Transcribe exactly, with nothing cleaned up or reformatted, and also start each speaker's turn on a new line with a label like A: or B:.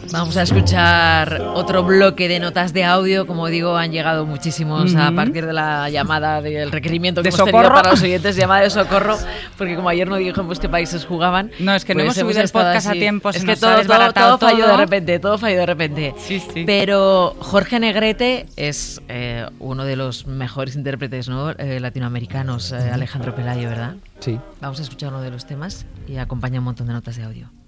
A: Vamos a escuchar otro bloque de notas de audio. Como digo, han llegado muchísimos uh-huh. a partir de la llamada del requerimiento que
B: ¿De
A: hemos
B: socorro?
A: tenido para los oyentes, llamada de socorro, porque como ayer no dijimos qué países jugaban.
B: No, es que
A: pues
B: no hemos subido el podcast
A: así.
B: a tiempo.
A: Es que todo, todo, todo falló de repente, todo falló de repente.
B: Sí, sí.
A: Pero Jorge Negrete es eh, uno de los mejores intérpretes, ¿no? eh, latinoamericanos, eh, Alejandro Pelayo, ¿verdad?
C: Sí.
A: Vamos a escuchar uno de los temas y acompaña un montón de notas de audio.